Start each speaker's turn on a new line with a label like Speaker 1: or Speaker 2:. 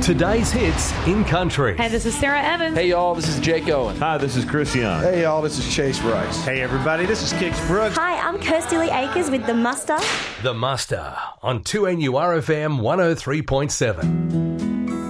Speaker 1: Today's hits in country.
Speaker 2: Hey, this is Sarah Evans.
Speaker 3: Hey, y'all, this is Jake Owen.
Speaker 4: Hi, this is Chris Young.
Speaker 5: Hey, y'all, this is Chase Rice.
Speaker 6: Hey, everybody, this is Kix Brooks.
Speaker 7: Hi, I'm Kirsty Lee Akers with The Muster.
Speaker 1: The Muster on 2NURFM 103.7.